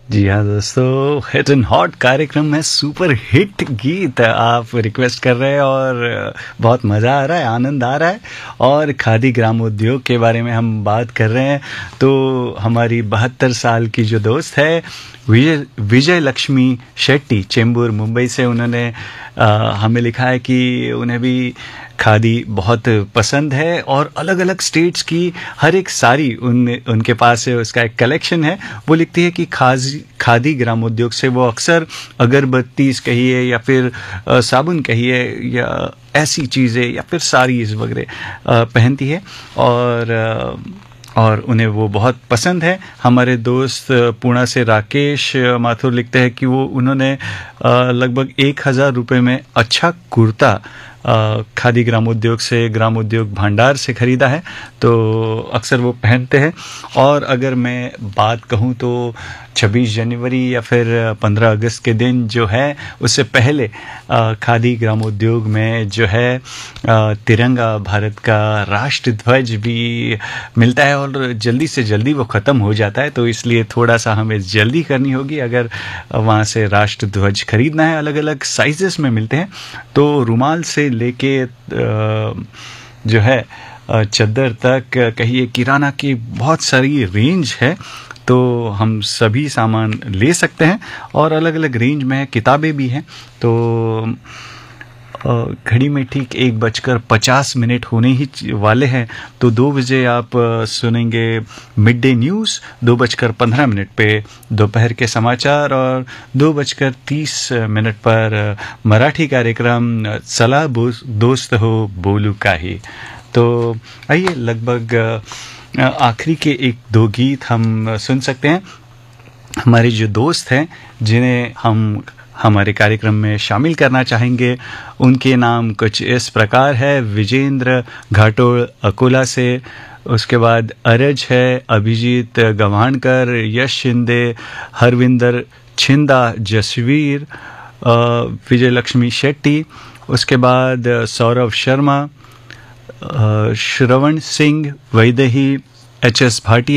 जी हाँ दोस्तों, hit and hot कार्यक्रम में सुपर हिट गीत आप रिक्वेस्ट कर रहे हैं और बहुत मज़ा आ रहा है, आनंद आ रहा है। और खादी ग्रामोद्योग के बारे में हम बात कर रहे हैं तो हमारी 72 साल की जो दोस्त है विजय लक्ष्मी शेट्टी चेंबूर मुंबई से, उन्होंने हमें लिखा है कि उन्हें भी खादी बहुत पसंद है और अलग अलग स्टेट्स की हर एक साड़ी उनके पास है, उसका एक कलेक्शन है। वो लिखती है कि खादी ग्रामोद्योग से वो अक्सर अगरबत्ती कहिए या फिर साबुन कहिए या ऐसी चीज़ें या फिर साड़ीज़ वगैरह पहनती है और उन्हें वो बहुत पसंद है। हमारे दोस्त पुणे से राकेश माथुर लिखते हैं कि उन्होंने लगभग 1000 रुपये में अच्छा कुर्ता खादी ग्रामोद्योग से, ग्रामोद्योग भंडार से ख़रीदा है, तो अक्सर वो पहनते हैं। और अगर मैं बात कहूँ तो 26 जनवरी या फिर 15 अगस्त के दिन जो है, उससे पहले खादी ग्रामोद्योग में जो है तिरंगा, भारत का राष्ट्र ध्वज भी मिलता है और जल्दी से जल्दी वो ख़त्म हो जाता है, तो इसलिए थोड़ा सा हमें जल्दी करनी होगी अगर वहाँ से राष्ट्र ध्वज खरीदना है। अलग अलग साइजेस में मिलते हैं, तो रुमाल से लेके जो है चद्दर तक, कहिए किराना की बहुत सारी रेंज है, तो हम सभी सामान ले सकते हैं। और अलग अलग रेंज में किताबें भी हैं। तो घड़ी में ठीक 1:50 होने ही वाले हैं, तो 2 बजे आप सुनेंगे मिड डे न्यूज़, 2:15 पे दोपहर के समाचार और 2:30 पर मराठी कार्यक्रम चला दोस्त हो बोलू काही। तो आइए लगभग आखिरी के 1-2 गीत हम सुन सकते हैं। हमारे जो दोस्त हैं जिन्हें हम हमारे कार्यक्रम में शामिल करना चाहेंगे, उनके नाम कुछ इस प्रकार है। विजेंद्र घाटोड़ अकोला से, उसके बाद अरज है, अभिजीत गवाणकर, यश शिंदे, हरविंदर छिंदा, जसवीर, विजय लक्ष्मी शेट्टी, उसके बाद सौरभ शर्मा, श्रवण सिंह, वैदेही, HS भाटिया।